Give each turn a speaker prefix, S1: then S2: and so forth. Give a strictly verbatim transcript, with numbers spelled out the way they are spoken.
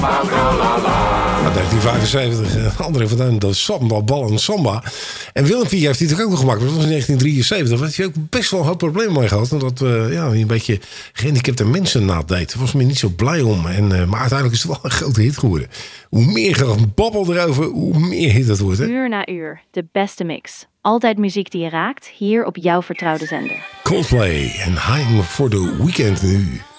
S1: Nou, negentien vijfenzeventig, André van Duin, dat is samba, bal en samba. En Willempie heeft hij natuurlijk ook nog gemaakt, maar dat was in negentien drieënzeventig. Daar had hij ook best wel een hoop problemen mee gehad. Omdat uh, ja, hij een beetje gehandicapte mensen nadeed. Daar was men niet zo blij om. En, uh, maar uiteindelijk is het wel een grote hit geworden. Hoe meer gebabbel erover, hoe meer hit het wordt. Hè?
S2: Uur na uur, de beste mix. Altijd muziek die je raakt, hier op jouw vertrouwde zender.
S1: Coldplay en Hang for the Weekend nu.